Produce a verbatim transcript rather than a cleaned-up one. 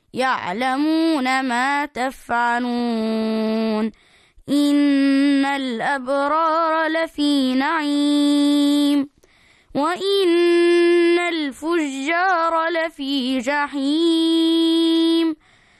يعلمون ما تفعلون إن الأبرار لفي نعيم وإن الفجار لفي جحيم